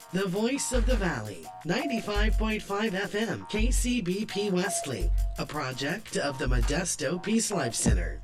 The Voice of the Valley, 95.5 FM, KCBP Wesley, a project of the Modesto Peace Life Center.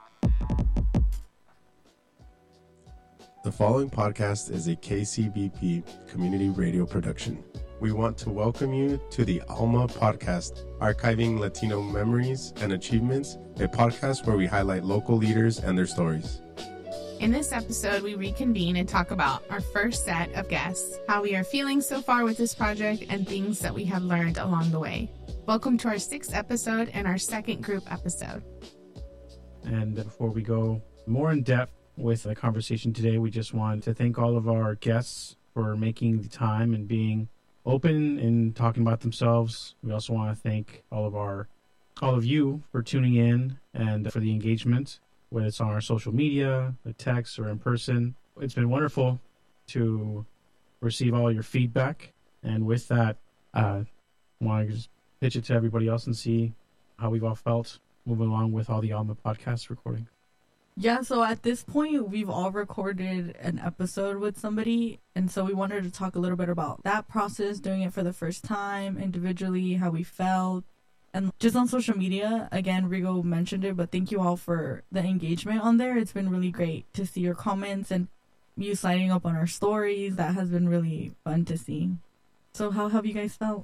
The following podcast is a KCBP community radio production. We want to welcome you to the Alma Podcast, archiving Latino memories and achievements, a podcast where we highlight local leaders and their stories. In this episode, we reconvene and talk about our first set of guests, how we are feeling so far with this project, and things that we have learned along the way. Welcome to our 6th episode and our second group episode. And before we go more in depth with the conversation today, we just want to thank all of our guests for making the time and being open and talking about themselves. We also want to thank all of you for tuning in and for the engagement, whether it's on our social media, the text, or in person. It's been wonderful to receive all your feedback. And with that, I want to just pitch it to everybody else and see how we've all felt moving along with all the Alma podcast recording. Yeah, so at this point, we've all recorded an episode with somebody, and so we wanted to talk a little bit about that process, doing it for the first time, individually, how we felt, and just on social media. Again, Rigo mentioned it, but thank you all for the engagement on there. It's been really great to see your comments and you signing up on our stories. That has been really fun to see. So how have you guys felt?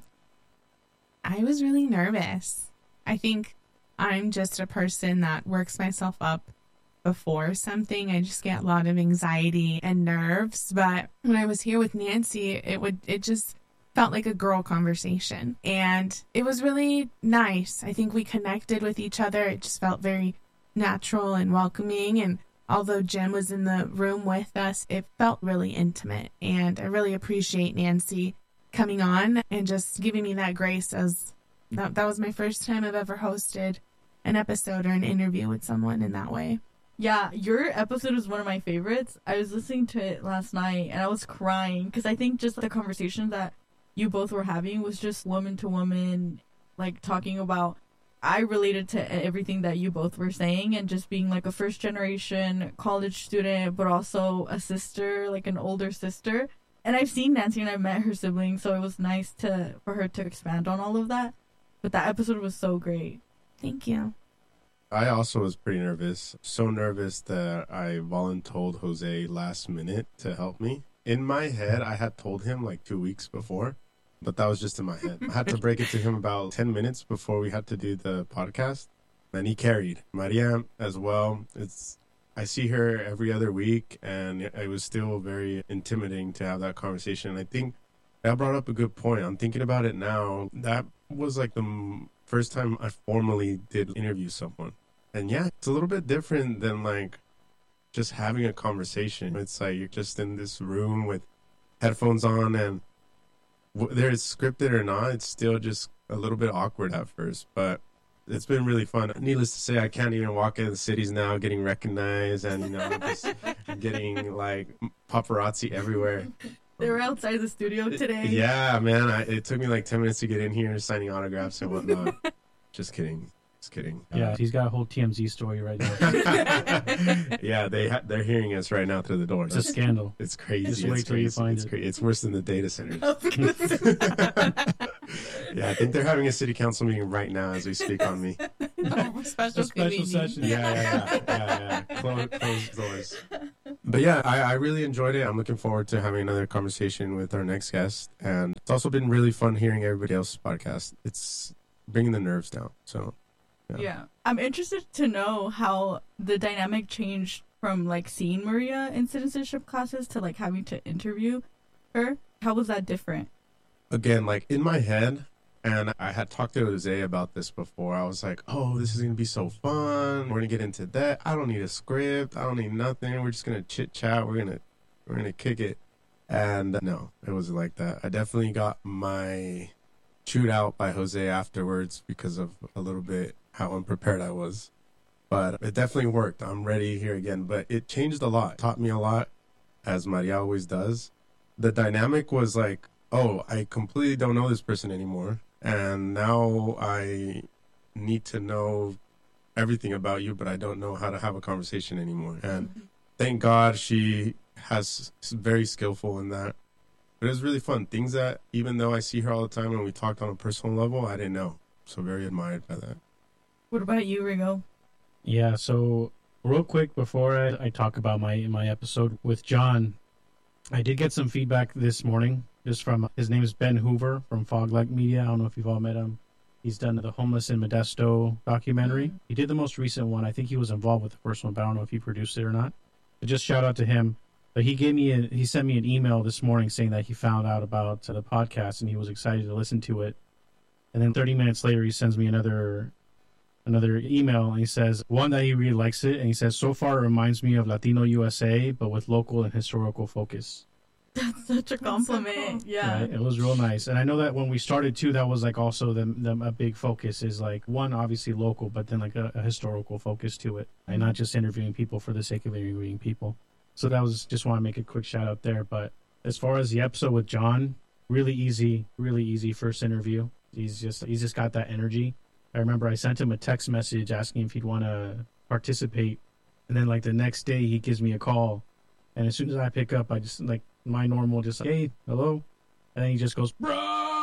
I was really nervous. I think I'm just a person that works myself up before something. I just get a lot of anxiety and nerves. But when I was here with Nancy, it just felt like a girl conversation. And it was really nice. I think we connected with each other. It just felt very natural and welcoming. And although Jim was in the room with us, it felt really intimate. And I really appreciate Nancy coming on and just giving me that grace, as that was my first time I've ever hosted an episode or an interview with someone in that way. Yeah, your episode was one of my favorites. I was listening to it last night and I was crying because I think just the conversation that you both were having was just woman to woman, like talking about, I related to everything that you both were saying, and just being like a first generation college student, but also a sister, like an older sister. And I've seen Nancy and I met her siblings, so it was nice for her to expand on all of that. But that episode was so great. Thank you. I also was pretty nervous. So nervous that I voluntold Jose last minute to help me. In my head, I had told him like 2 weeks before, but that was just in my head. I had to break it to him about 10 minutes before we had to do the podcast. And he carried. Maria as well. I see her every other week, and it was still very intimidating to have that conversation. And I think that brought up a good point. I'm thinking about it now. That was like the first time I formally did interview someone. And yeah, it's a little bit different than like just having a conversation. It's like you're just in this room with headphones on, and whether it's scripted or not, it's still just a little bit awkward at first, but it's been really fun. Needless to say, I can't even walk in the cities now getting recognized and, just getting like paparazzi everywhere. They were outside the studio today. Yeah, man. It took me like 10 minutes to get in here, signing autographs and whatnot. Just kidding. Yeah, he's got a whole TMZ story right now. Yeah, they're hearing us right now through the door. It's a scandal. It's crazy. Just wait till you find it. It's worse than the data centers. Yeah, I think they're having a city council meeting right now as we speak on me. Special session. Yeah. Closed doors. But yeah, I really enjoyed it. I'm looking forward to having another conversation with our next guest. And it's also been really fun hearing everybody else's podcast. It's bringing the nerves down. So, yeah. I'm interested to know how the dynamic changed from like seeing Maria in citizenship classes to like having to interview her. How was that different? Again, like in my head, and I had talked to Jose about this before. I was like, oh, this is going to be so fun. We're going to get into that. I don't need a script. I don't need nothing. We're just going to chit chat. We're going to kick it. And no, it wasn't like that. I definitely got my chewed out by Jose afterwards because of a little bit how unprepared I was. But it definitely worked. I'm ready here again. But it changed a lot. Taught me a lot, as Maria always does. The dynamic was like, oh, I completely don't know this person anymore. And now I need to know everything about you, but I don't know how to have a conversation anymore. And thank God she is very skillful in that. But it was really fun. Things that, even though I see her all the time and we talked on a personal level, I didn't know. So very admired by that. What about you, Ringo? Yeah, so real quick before I talk about my episode with John, I did get some feedback this morning just from, his name is Ben Hoover from Foglight Media. I don't know if you've all met him. He's done the Homeless in Modesto documentary. He did the most recent one. I think he was involved with the first one, but I don't know if he produced it or not. But just shout out to him. But he sent me an email this morning saying that he found out about the podcast and he was excited to listen to it. And then 30 minutes later, he sends me another email, and he says, one, that he really likes it, and he says, so far it reminds me of Latino USA, but with local and historical focus. That's such a compliment. So cool. Yeah. Right? It was real nice. And I know that when we started too, that was like also a big focus is like, one, obviously local, but then like a historical focus to it, and not just interviewing people for the sake of interviewing people. So that was, just want to make a quick shout out there. But as far as the episode with John, really easy first interview. He's just got that energy. I remember I sent him a text message asking if he'd want to participate. And then like the next day he gives me a call. And as soon as I pick up, I just like my normal, just like, hey, hello. And then he just goes, bro.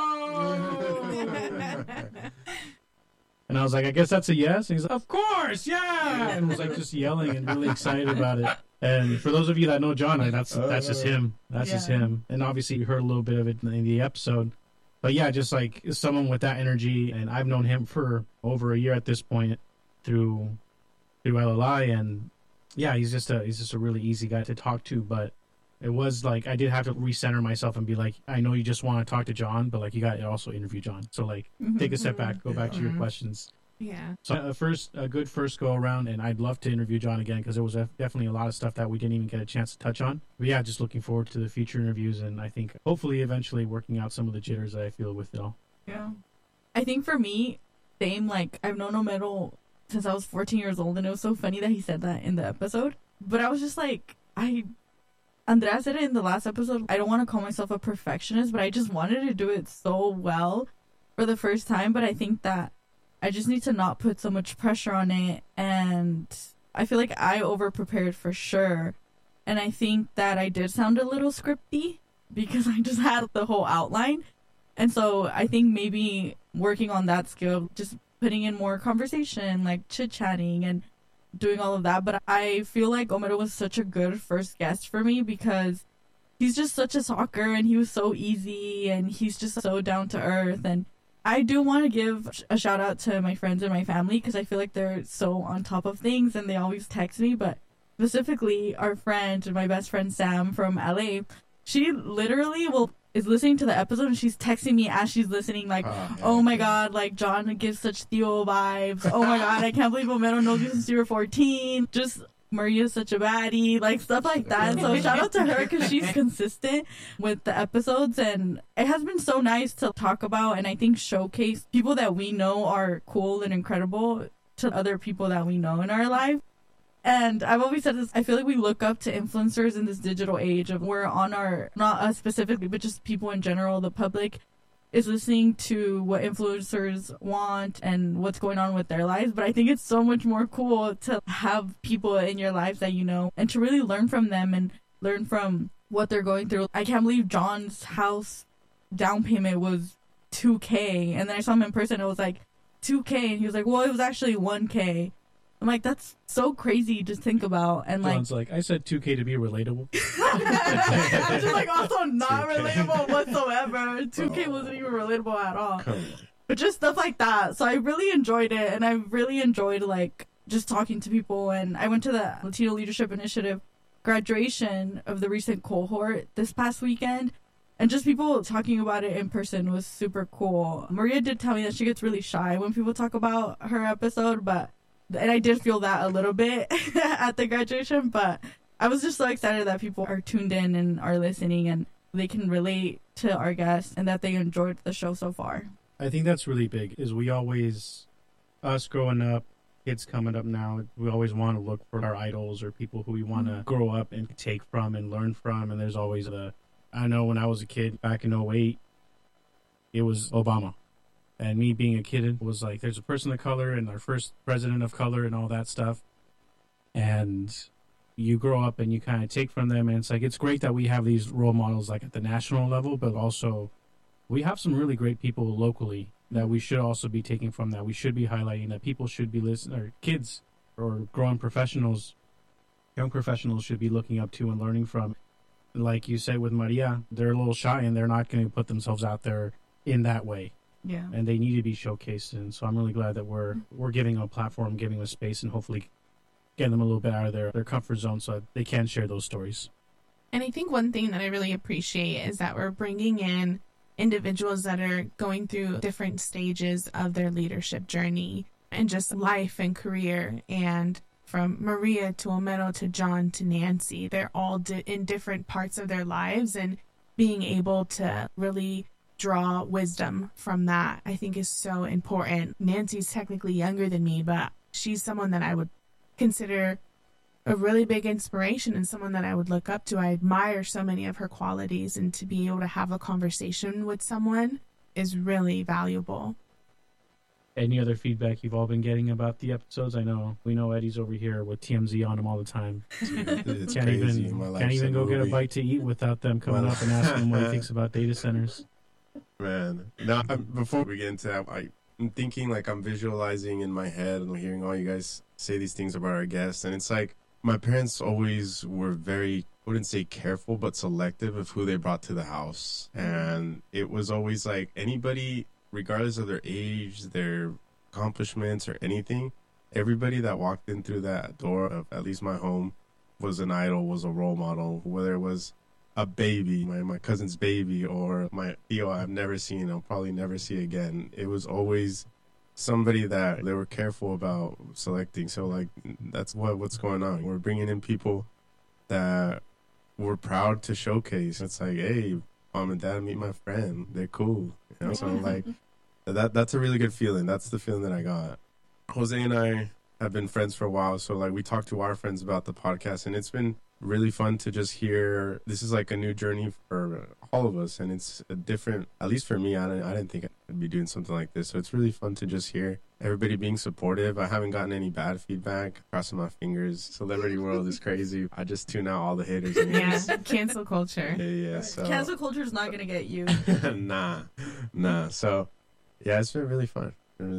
And I was like, I guess that's a yes. And he's like, of course, yeah. And was like just yelling and really excited about it. And for those of you that know John, that's just him. That's just him. And obviously you heard a little bit of it in the episode. But yeah, just like someone with that energy, and I've known him for over a year at this point through LLI, and yeah, he's just a really easy guy to talk to. But it was like I did have to recenter myself and be like, I know you just want to talk to John, but like you got to also interview John. So like take a step back, go back to your questions. Yeah. So a good first go around, and I'd love to interview John again because there was definitely a lot of stuff that we didn't even get a chance to touch on. But yeah, just looking forward to the future interviews, and I think hopefully eventually working out some of the jitters that I feel with it all. Yeah. I think for me, same, like I've known Omero since I was 14 years old, and it was so funny that he said that in the episode. But I was just like, Andrea said it in the last episode, I don't want to call myself a perfectionist, but I just wanted to do it so well for the first time. But I think that I just need to not put so much pressure on it. And I feel like I over-prepared for sure. And I think that I did sound a little scripty because I just had the whole outline. And so I think maybe working on that skill, just putting in more conversation, like chit-chatting and doing all of that. But I feel like Omero was such a good first guest for me because he's just such a talker, and he was so easy, and he's just so down to earth. And I do want to give a shout out to my friends and my family because I feel like they're so on top of things and they always text me. But specifically our friend, my best friend Sam from LA, she literally is listening to the episode and she's texting me as she's listening, like, oh my god, like John gives such Theo vibes. Oh my god, I can't believe Omero knows you since you were 14. Just Maria's such a baddie, like stuff like that. So shout out to her because she's consistent with the episodes, and it has been so nice to talk about and I think showcase people that we know are cool and incredible to other people that we know in our life. And I've always said this, I feel like we look up to influencers in this digital age of we're on our, not us specifically, but just people in general, the public is listening to what influencers want and what's going on with their lives. But I think it's so much more cool to have people in your lives that you know and to really learn from them and learn from what they're going through. I can't believe John's house down payment was $2,000. And then I saw him in person, it was like $2,000. And he was like, well, it was actually $1,000. I'm like, that's so crazy to think about. And like, John's like, I said $2,000 to be relatable. it's just like also not relatable whatsoever. $2,000 wasn't even relatable at all. But just stuff like that. So I really enjoyed it, and I really enjoyed like just talking to people. And I went to the Latino Leadership Initiative graduation of the recent cohort this past weekend, and just people talking about it in person was super cool. Maria did tell me that she gets really shy when people talk about her episode, and I did feel that a little bit at the graduation, but I was just so excited that people are tuned in and are listening and they can relate to our guests and that they enjoyed the show so far. I think that's really big, is we always, us growing up, kids coming up now, we always want to look for our idols or people who we want to grow up and take from and learn from. And there's always I know when I was a kid back in 2008, it was Obama. And me being a kid was like, there's a person of color and our first president of color and all that stuff. And you grow up and you kind of take from them. And it's like, it's great that we have these role models like at the national level, but also we have some really great people locally that we should also be taking from, that we should be highlighting, that people should be listening, or kids or growing professionals, young professionals should be looking up to and learning from. Like you said with Maria, they're a little shy and they're not going to put themselves out there in that way. Yeah. And they need to be showcased. And so I'm really glad that we're giving them a platform, giving them a space, and hopefully getting them a little bit out of their comfort zone so that they can share those stories. And I think one thing that I really appreciate is that we're bringing in individuals that are going through different stages of their leadership journey and just life and career. And from Maria to Homero to John to Nancy, they're all in different parts of their lives, and being able to really draw wisdom from that, I think, is so important. Nancy's technically younger than me, but she's someone that I would consider a really big inspiration and someone that I would look up to. I admire so many of her qualities, and to be able to have a conversation with someone is really valuable. Any other feedback you've all been getting about the episodes? We know Eddie's over here with TMZ on him all the time. It's Can't crazy. can't even go get a bite to eat without them coming up and asking him what he thinks about data centers. Man, now before we get into that, I'm thinking, like, I'm visualizing in my head and hearing all you guys say these things about our guests, and it's like my parents always were very, I wouldn't say careful, but selective of who they brought to the house. And it was always like anybody, regardless of their age, their accomplishments, or anything, everybody that walked in through that door of at least my home was an idol, was a role model, whether it was a baby, my cousin's baby, or my Theo I've never seen, I'll probably never see again. It was always somebody that they were careful about selecting. So, like, that's what's going on. We're bringing in people that we're proud to showcase. It's like, hey, mom and dad, meet my friend. They're cool. You know, so like that's a really good feeling. That's the feeling that I got. Jose and I have been friends for a while, so like we talked to our friends about the podcast, and it's been really fun to just hear. This is like a new journey for all of us, and it's a different, at least for me, I didn't think I'd be doing something like this. So it's really fun to just hear everybody being supportive. I haven't gotten any bad feedback. Crossing my fingers. Celebrity world is crazy. I just tune out all the haters. Yeah, cancel culture. Yeah. So Cancel culture is not gonna get you. nah. So yeah, it's been really fun.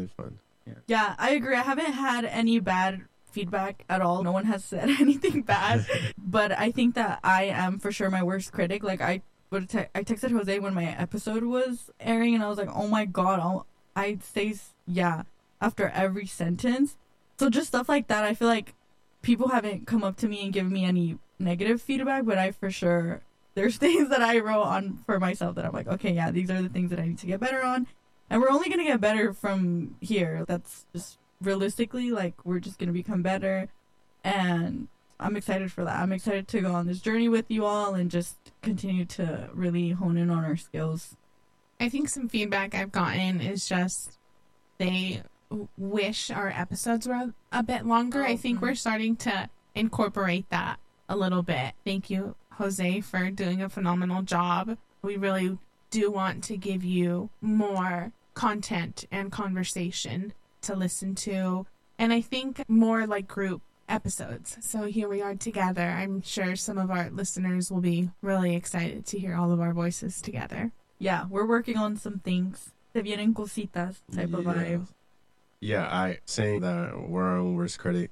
Yeah, I agree. I haven't had any bad feedback at all. No one has said anything bad, but I think that I am for sure my worst critic. Like, I texted Jose when my episode was airing, and I was like, oh my god, I'd say yeah after every sentence. So just stuff like that, I feel like people haven't come up to me and given me any negative feedback, but I for sure, there's things that I wrote on for myself that I'm like, okay, yeah, these are the things that I need to get better on, and we're only gonna get better from here. That's just realistically, like, we're just gonna become better, and I'm excited for that. I'm excited to go on this journey with you all and just continue to really hone in on our skills. I think some feedback I've gotten is just they wish our episodes were a bit longer. I think we're starting to incorporate that a little bit. Thank you, Jose, for doing a phenomenal job. We really do want to give you more content and conversation to listen to, and I think more like group episodes. So here we are together. I'm sure some of our listeners will be really excited to hear all of our voices together. Yeah, we're working on some things. Se vienen cositas type of vibe. Yeah, I saying that we're our own worst critic.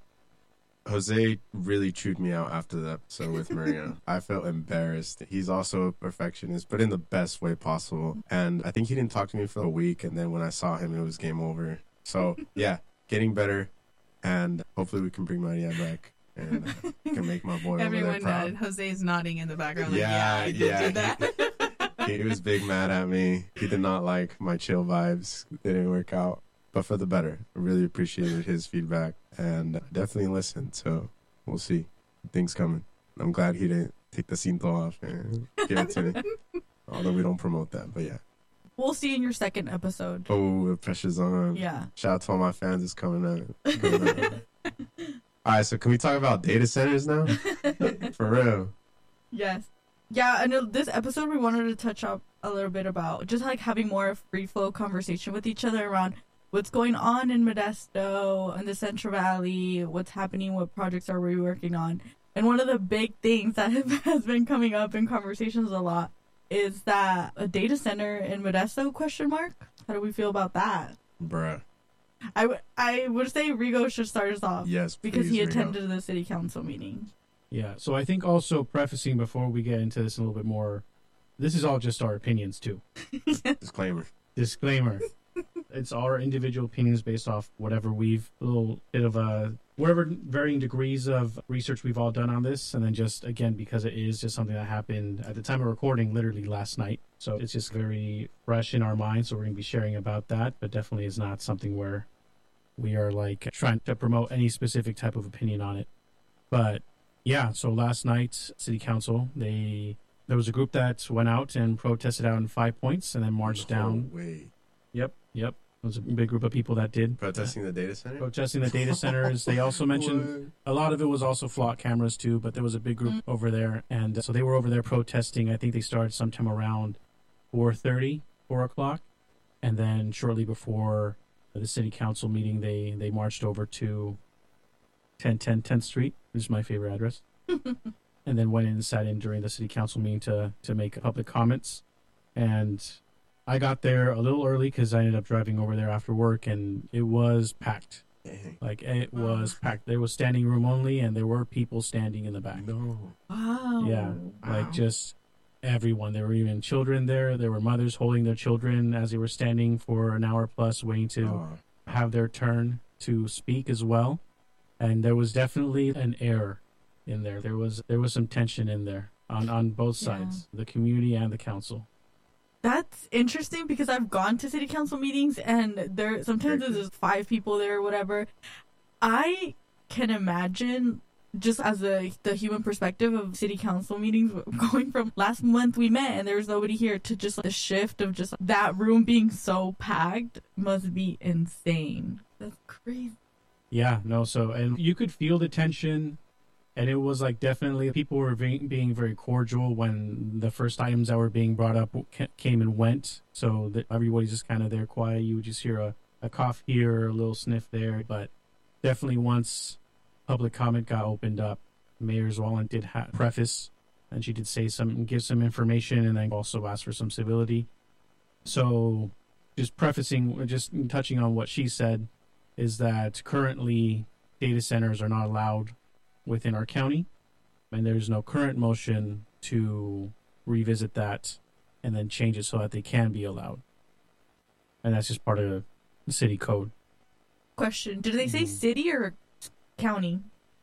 Jose really chewed me out after the episode with Maria. I felt embarrassed. He's also a perfectionist, but in the best way possible. And I think he didn't talk to me for a week, and then when I saw him, it was game over. So, yeah, getting better, and hopefully we can bring Maria back, and can make my boy Everyone over there proud. Jose's nodding in the background. Like, Yeah, I did that. He was big mad at me. He did not like my chill vibes. They didn't work out, but for the better. I really appreciated his feedback, and definitely listened. So we'll see. Things coming. I'm glad he didn't take the cinto off and give it to me. Although we don't promote that, but yeah. We'll see in your second episode. Oh, the pressure's on. Yeah. Shout out to all my fans. It's coming up. All right, so can we talk about data centers now? For real. Yes. Yeah, I know this episode we wanted to touch up a little bit about just like having more free flow conversation with each other around what's going on in Modesto and the Central Valley, what's happening, what projects are we working on. And one of the big things that has been coming up in conversations a lot is that a data center in Modesto, ? How do we feel about that? Bruh. I would say Rigo should start us off. Yes, because please, he Rigo. attended the city council meeting. Yeah, so I think also prefacing before we get into this a little bit more, this is all just our opinions too. Disclaimer. Disclaimer. It's our individual opinions based off whatever we've, a little bit of a, whatever varying degrees of research we've all done on this. And then just, again, because it is just something that happened at the time of recording, literally last night. So it's just very fresh in our minds. So we're going to be sharing about that, but definitely is not something where we are like trying to promote any specific type of opinion on it. But yeah, so last night, City Council, there was a group that went out and protested out in 5 Points and then marched down. Way. Yep. It was a big group of people that did. Protesting the data center? Protesting the data centers. They also mentioned a lot of it was also flock cameras too, but there was a big group over there. And so they were over there protesting. I think they started sometime around 4:30, 4 o'clock. And then shortly before the city council meeting, they marched over to 1010 10th Street, which is my favorite address. And then went in and sat in during the city council meeting to make public comments. And I got there a little early because I ended up driving over there after work, and it was packed. Dang. Like, it was packed. There was standing room only, and there were people standing in the back. No. Wow. Yeah, like just everyone. There were even children there. There were mothers holding their children as they were standing for an hour plus waiting to have their turn to speak as well. And there was definitely an air in there. There was some tension in there on both sides, the community and the council. That's interesting because I've gone to city council meetings and sometimes there's just 5 people there or whatever. I can imagine, just as the human perspective of city council meetings, going from last month we met and there was nobody here to just like, the shift of just that room being so packed must be insane. That's crazy. Yeah, no, so, and you could feel the tension. And it was like definitely people were being very cordial when the first items that were being brought up came and went. So that everybody's just kind of there quiet. You would just hear a cough here, a little sniff there. But definitely once public comment got opened up, Mayor Zwollen did preface, and she did say give some information, and then also ask for some civility. So just prefacing, just touching on what she said, is that currently data centers are not allowed within our county, and there's no current motion to revisit that and then change it so that they can be allowed. And that's just part of the city code. Question, did they say city or county?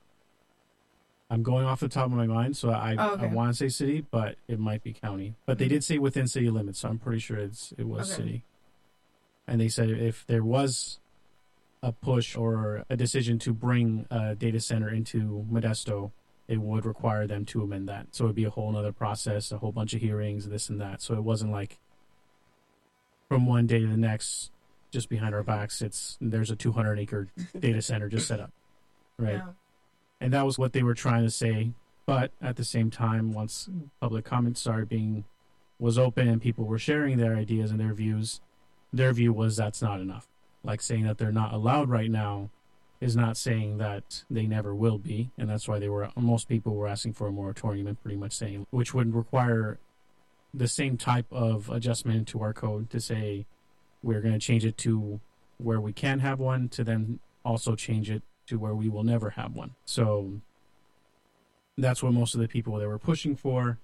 I'm going off the top of my mind, so I want to say city, but it might be county. But they did say within city limits, so I'm pretty sure it was city. And they said if there was a push or a decision to bring a data center into Modesto, it would require them to amend that. So it would be a whole other process, a whole bunch of hearings, this and that. So it wasn't like from one day to the next, just behind our backs, there's a 200-acre data center just set up, right? Yeah. And that was what they were trying to say. But at the same time, once public comment was open and people were sharing their ideas and their views, their view was that's not enough. Like saying that they're not allowed right now is not saying that they never will be. And that's why most people were asking for a moratorium and pretty much saying, which would require the same type of adjustment to our code to say we're going to change it to where we can have one, to then also change it to where we will never have one. So that's what most of the people that were pushing for.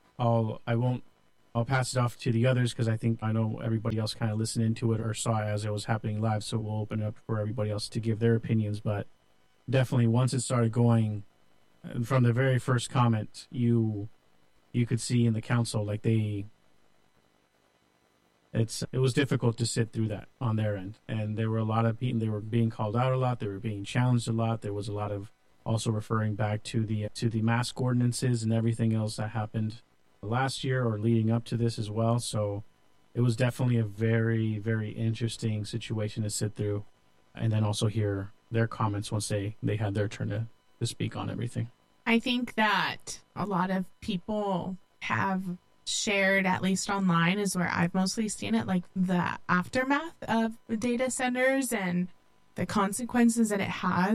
I'll pass it off to the others because I know everybody else kind of listened into it or saw it as it was happening live. So we'll open it up for everybody else to give their opinions. But definitely once it started going, from the very first comment, you could see in the council, like it was difficult to sit through that on their end. And there were a lot of people, they were being called out a lot. They were being challenged a lot. There was a lot of also referring back to the mask ordinances and everything else that happened last year or leading up to this as well. So it was definitely a very, very interesting situation to sit through and then also hear their comments once they had their turn to speak on everything. I think that a lot of people have shared, at least online is where I've mostly seen it, like the aftermath of the data centers and the consequences that it has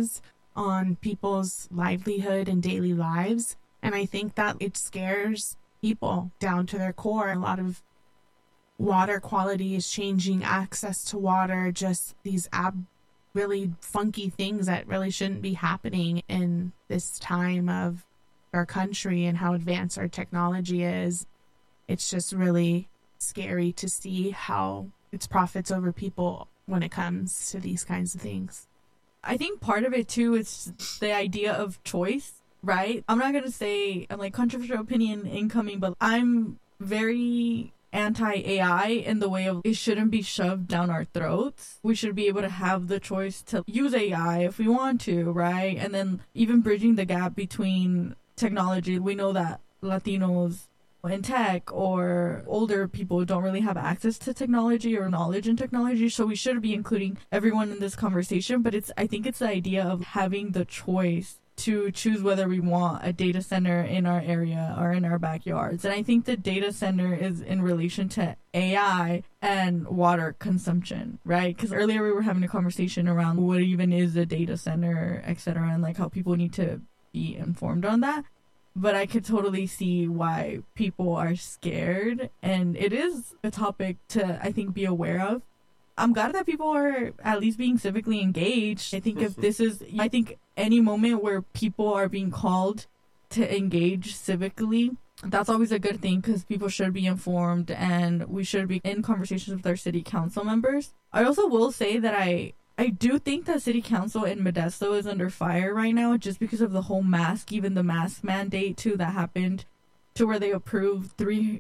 on people's livelihood and daily lives. And I think that it scares people down to their core. A lot of water quality is changing, access to water, just these really funky things that really shouldn't be happening in this time of our country and how advanced our technology is. It's just really scary to see how it's profits over people when it comes to these kinds of things. I think part of it too is the idea of choice, right? I'm not going to say I'm like controversial opinion incoming, but I'm very anti-AI in the way of it shouldn't be shoved down our throats. We should be able to have the choice to use AI if we want to, right? And then even bridging the gap between technology. We know that Latinos in tech or older people don't really have access to technology or knowledge in technology, so we should be including everyone in this conversation. But I think it's the idea of having the choice to choose whether we want a data center in our area or in our backyards. And I think the data center is in relation to AI and water consumption, right? Because earlier we were having a conversation around what even is a data center, etc., and like how people need to be informed on that. But I could totally see why people are scared, and it is a topic to, I think, be aware of. I'm glad that people are at least being civically engaged. I think I think any moment where people are being called to engage civically, that's always a good thing, because people should be informed and we should be in conversations with our city council members. I also will say that I do think that city council in Modesto is under fire right now, just because of the whole even the mask mandate too that happened, to where they approved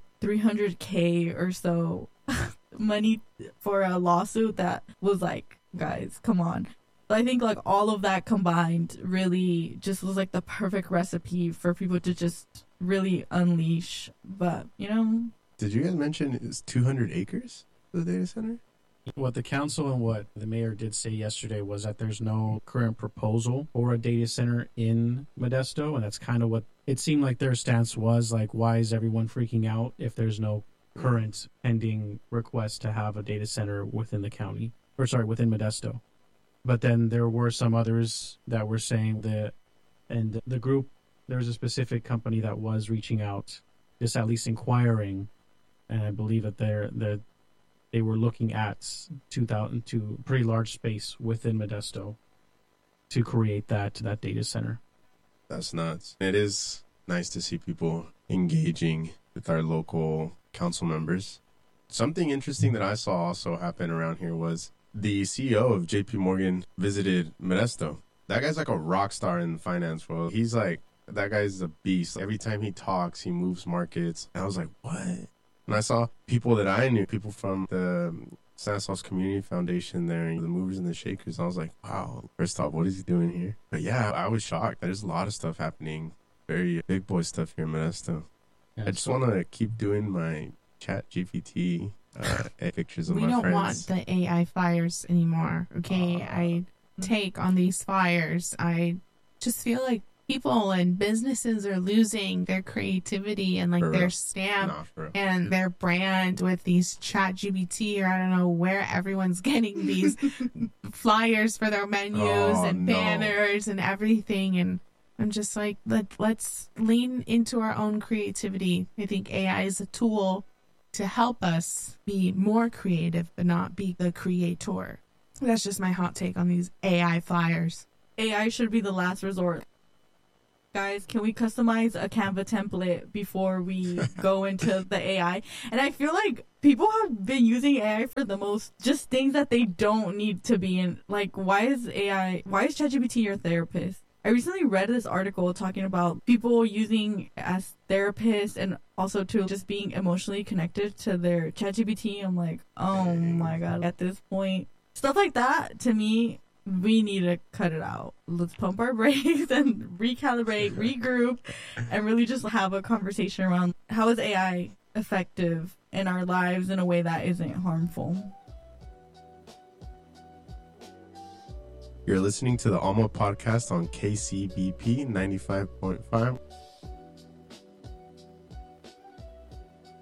$300K or so money for a lawsuit that was like, guys, come on. So I think like all of that combined really just was like the perfect recipe for people to just really unleash. But, Did you guys mention it's 200 acres for the data center? What the council and what the mayor did say yesterday was that there's no current proposal for a data center in Modesto, and that's kind of what it seemed like their stance was. Like, why is everyone freaking out if there's no current pending request to have a data center within the county, within Modesto? But then there were some others that were saying that, and the group, there's a specific company that was reaching out, just at least inquiring, and I believe that they were looking at 2,000 to pretty large space within Modesto to create that data center. That's nuts. It is nice to see people engaging with our local council members. Something interesting that I saw also happen around here was the CEO of JP Morgan visited Modesto. That guy's like a rock star in the finance world. He's like, that guy's a beast. Every time he talks, he moves markets. And I was like, what? And I saw people that I knew, people from the Stanislaus Community Foundation there, and the movers and the shakers. I was like, wow, first off, what is he doing here? But yeah, I was shocked. There's a lot of stuff happening. Very big boy stuff here in Modesto. Yeah, I just want to keep doing my chat GPT pictures of my friends. We don't want the AI fires anymore, okay? I take on these fires. I just feel like people and businesses are losing their creativity and like their stamp and their brand with these chat GPT, or I don't know where everyone's getting these flyers for their menus and banners and everything. And I'm just like, let's lean into our own creativity. I think AI is a tool to help us be more creative, but not be the creator. That's just my hot take on these AI flyers. AI should be the last resort. Guys, can we customize a Canva template before we go into the AI? And I feel like people have been using AI for the most just things that they don't need to be in. Like, why is ChatGPT your therapist? I recently read this article talking about people using as therapists and also to just being emotionally connected to their ChatGPT. I'm like, oh my God, at this point, stuff like that, to me, we need to cut it out. Let's pump our brakes and recalibrate, regroup, and really just have a conversation around how is AI effective in our lives in a way that isn't harmful. You're listening to the Alma podcast on KCBP 95.5.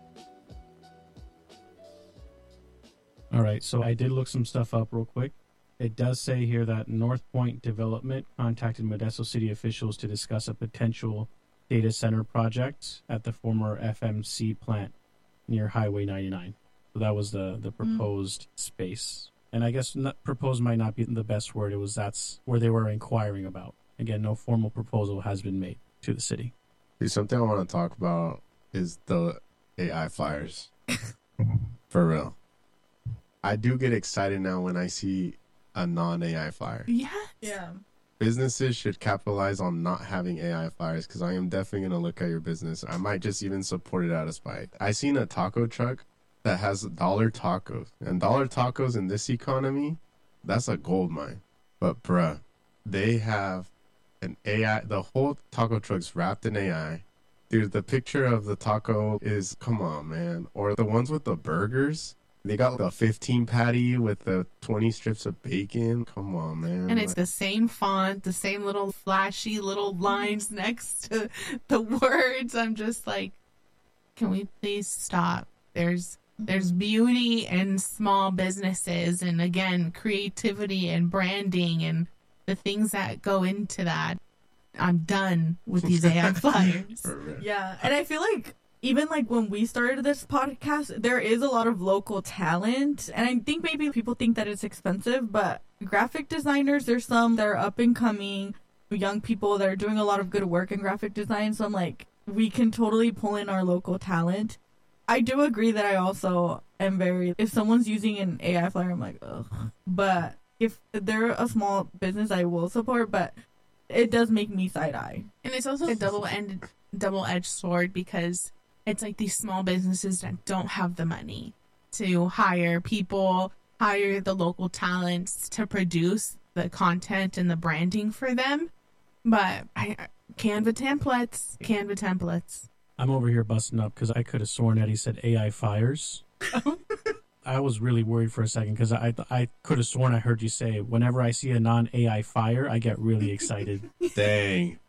All right, so I did look some stuff up real quick. It does say here that North Point Development contacted Modesto City officials to discuss a potential data center project at the former FMC plant near Highway 99. So that was the proposed space. And I guess proposed might not be the best word. That's where they were inquiring about. Again, no formal proposal has been made to the city. Dude, something I want to talk about is the AI flyers. For real. I do get excited now when I see a non-AI flyer. Yeah. Yeah. Businesses should capitalize on not having AI flyers, because I am definitely going to look at your business. I might just even support it out of spite. I seen a taco truck that has dollar tacos. And dollar tacos in this economy, that's a gold mine. But bruh, they have an AI, the whole taco truck's wrapped in AI. Dude, the picture of the taco is, come on, man. Or the ones with the burgers. They got the 15 patty with the 20 strips of bacon. Come on, man. And it's the same font, the same little flashy little lines next to the words. I'm just like, can we please stop? There's beauty in small businesses, and again, creativity and branding and the things that go into that. I'm done with these AI flyers. Yeah, and I feel like even like when we started this podcast, there is a lot of local talent, and I think maybe people think that it's expensive, but graphic designers, there's some that are up and coming young people that are doing a lot of good work in graphic design. So I'm like, we can totally pull in our local talent. I do agree that I also am if someone's using an AI flyer, I'm like, ugh. But if they're a small business, I will support, but it does make me side-eye. And it's also a double-edged sword, because it's like these small businesses that don't have the money to hire people, hire the local talents to produce the content and the branding for them. But Canva templates. I'm over here busting up because I could have sworn that he said AI fires. I was really worried for a second because I could have sworn I heard you say, whenever I see a non-AI fire, I get really excited. Dang.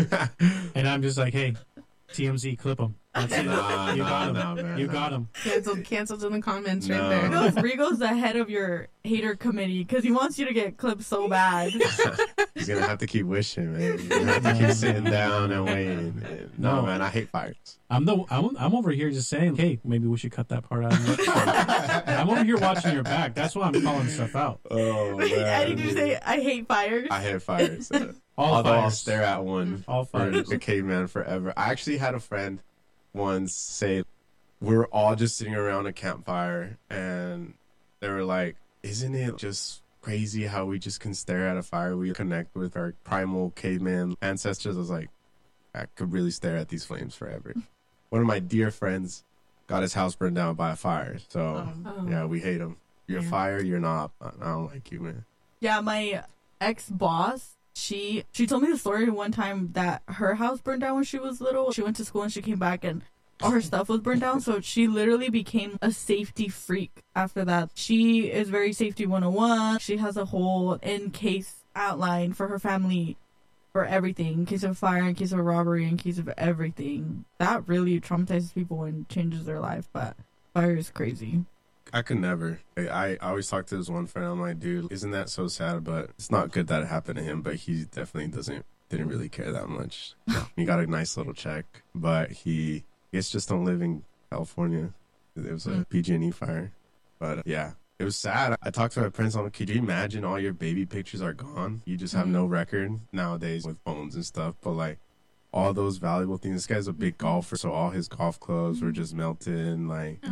And I'm just like, hey, TMZ, clip him. That's it. Nah, You got him. nah, man, You nah. got him. Canceled in the comments No. right there. Rigo's the head of your hater committee because he wants you to get clipped so bad. He's going to have to keep wishing, man. He's going to have to keep sitting down and waiting. No, man, I hate fires. I'm over here just saying, hey, maybe we should cut that part out. I'm over here watching your back. That's why I'm calling stuff out. Oh, Wait, man. I did you say I hate fires? I hate fires. All Although I'll fires. stare at one All for fires. the caveman forever. I actually had a friend once say, we were all just sitting around a campfire, and they were like, isn't it just crazy how we just can stare at a fire? We connect with our primal caveman ancestors. I was like, I could really stare at these flames forever. One of my dear friends got his house burned down by a fire. So, yeah, we hate him. You're a fire, you're not. I don't like you, man. Yeah, my ex-boss, she told me the story one time that her house burned down when she was little. She went to school and she came back and all her stuff was burned down. So she literally became a safety freak after that. She is very safety 101. She has a whole in-case outline for her family for everything, in case of fire, in case of robbery, in case of everything. That really traumatizes people and changes their life, but fire is crazy. I could never. I always talk to this one friend. I'm like, dude, isn't that so sad? But it's not good that it happened to him. But he definitely didn't really care that much. He got a nice little check, but he just don't live in California. It was a PG&E fire. But yeah, it was sad. I talked to my parents. I'm like, could you imagine all your baby pictures are gone? You just have no record nowadays with phones and stuff. But like all those valuable things. This guy's a big golfer, so all his golf clubs were just melted. Like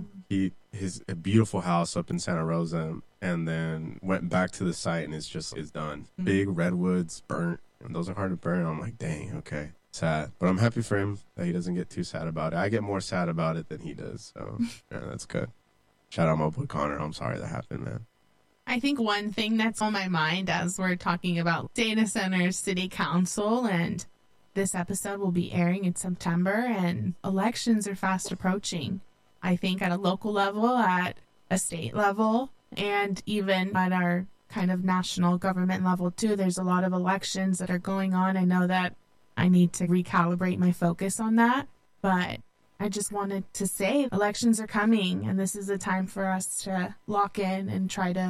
his beautiful house up in Santa Rosa, and then went back to the site and it's done. Big redwoods burnt, and those are hard to burn. I'm like, dang, okay, sad. But I'm happy for him that he doesn't get too sad about it. I get more sad about it than he does, so yeah, that's good. Shout out my boy Connor. I'm sorry that happened, man. I think one thing that's on my mind as we're talking about data centers, city council, and this episode will be airing in September, and elections are fast approaching. I think at a local level, at a state level, and even at our kind of national government level too, there's a lot of elections that are going on. I know that I need to recalibrate my focus on that, but I just wanted to say elections are coming, and this is a time for us to lock in and try to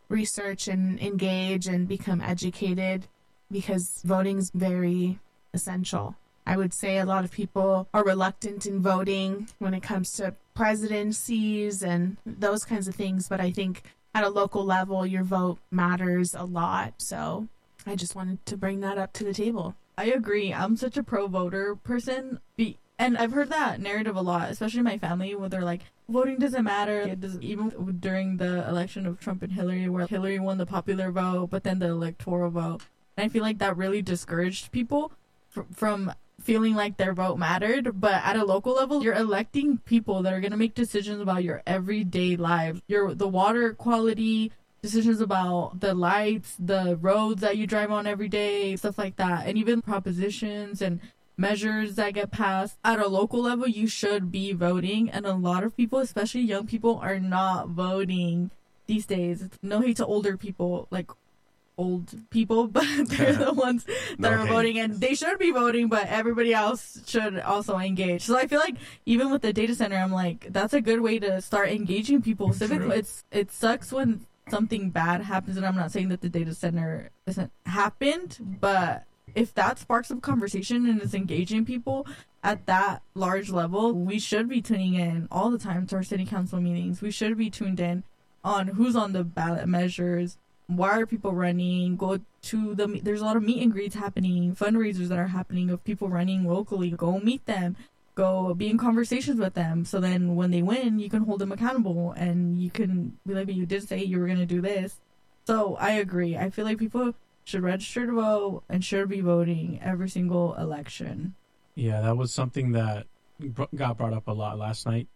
research and engage and become educated, because voting is very essential. I would say a lot of people are reluctant in voting when it comes to presidencies and those kinds of things, but I think at a local level, your vote matters a lot. So I just wanted to bring that up to the table. I agree. I'm such a pro-voter person. And I've heard that narrative a lot, especially in my family, where they're like, voting doesn't matter. It doesn't, even during the election of Trump and Hillary, where Hillary won the popular vote, but then the electoral vote. And I feel like that really discouraged people from feeling like their vote mattered. But at a local level, you're electing people that are going to make decisions about your everyday life, the water quality, decisions about the lights, the roads that you drive on every day, stuff like that. And even propositions and measures that get passed at a local level, you should be voting. And a lot of people, especially young people, are not voting these days. No hate to older people, like old people, but they're the ones that are voting, and they should be voting, but everybody else should also engage. So I feel like even with the data center, I'm like, that's a good way to start engaging people civically. It sucks when something bad happens, and I'm not saying that the data center isn't happened, but if that sparks some conversation and is engaging people at that large level, we should be tuning in all the time to our city council meetings. We should be tuned in on who's on the ballot measures, why are people running, there's a lot of meet and greets happening, fundraisers that are happening of people running locally. Go meet them, go be in conversations with them, so then when they win, you can hold them accountable and you can be like, you did say you were going to do this. So I agree. I feel like people should register to vote and should be voting every single election. Yeah, that was something that got brought up a lot last night.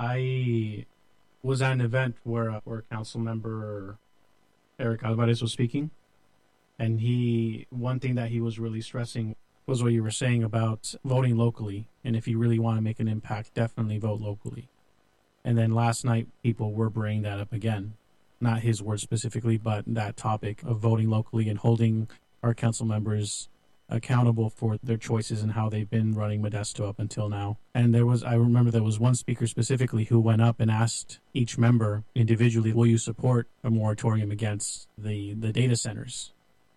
I was at an event where council member Eric Alvarez was speaking, and one thing that he was really stressing was what you were saying about voting locally, and if you really want to make an impact, definitely vote locally. And then last night, people were bringing that up again. Not his words specifically, but that topic of voting locally and holding our council members accountable for their choices and how they've been running Modesto up until now. And I remember there was one speaker specifically who went up and asked each member individually, will you support a moratorium against the data centers?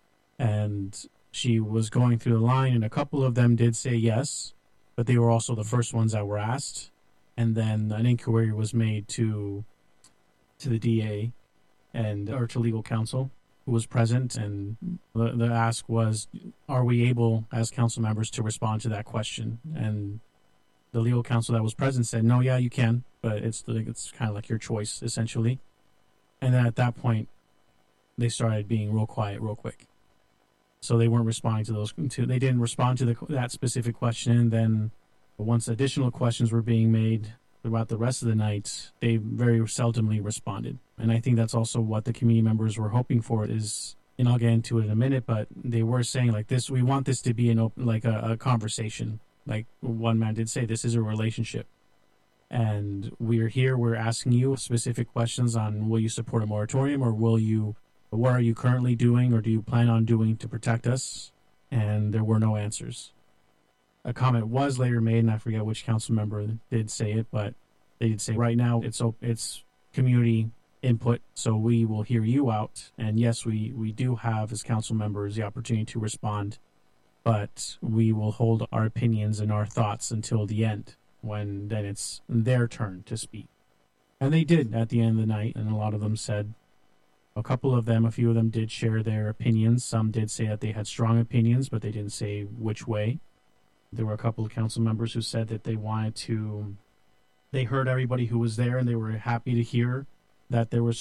And she was going through the line, and a couple of them did say yes, but they were also the first ones that were asked. And then an inquiry was made to the DA or to legal counsel who was present, and the ask was, are we able as council members to respond to that question? And the legal counsel that was present said, no, yeah, you can, but it's kind of like your choice, essentially. And then at that point, they started being real quiet real quick. So they weren't responding they didn't respond to that specific question. And then once additional questions were being made throughout the rest of the night, they very seldomly responded. And I think that's also what the community members were hoping for is, and I'll get into it in a minute, but they were saying like this, we want this to be an open, like a conversation. Like one man did say, this is a relationship. And we're asking you specific questions on, will you support a moratorium, or what are you currently doing, or do you plan on doing to protect us? And there were no answers. A comment was later made, and I forget which council member did say it, but they did say right now it's community input, so we will hear you out. And yes, we do have as council members the opportunity to respond, but we will hold our opinions and our thoughts until the end, when then it's their turn to speak. And they did at the end of the night, and a lot of them said, a few of them did share their opinions. Some did say that they had strong opinions, but they didn't say which way. There were a couple of council members who said that they heard everybody who was there, and they were happy to hear that there was